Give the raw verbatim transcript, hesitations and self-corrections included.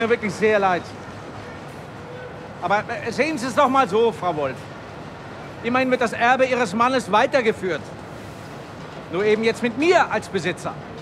Mir wirklich sehr leid. Aber sehen Sie es doch mal so, Frau Wolf. Immerhin wird das Erbe Ihres Mannes weitergeführt. Nur eben jetzt mit mir als Besitzer.